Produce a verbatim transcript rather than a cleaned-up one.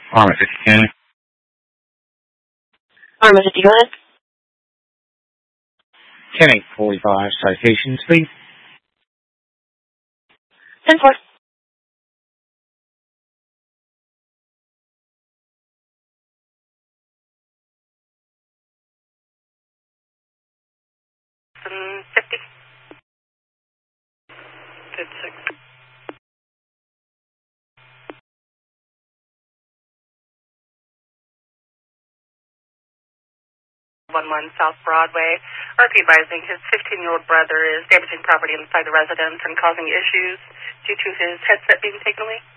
Armor fifty-two. Armor fifty-one. ten eight forty-five, citations, please. ten four. fifty. Good six. one one South Broadway. R P advising his fifteen-year-old brother is damaging property inside the residence and causing issues due to his headset being taken away.